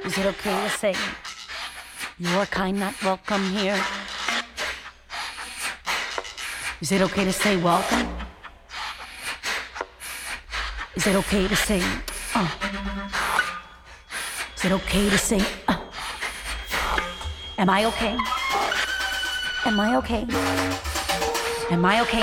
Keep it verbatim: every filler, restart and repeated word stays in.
Is it okay to say you're kind not welcome here? Is it okay to say welcome? Is it okay to say, uh? Is it okay to say, uh? Am I okay? Am I okay? Am I okay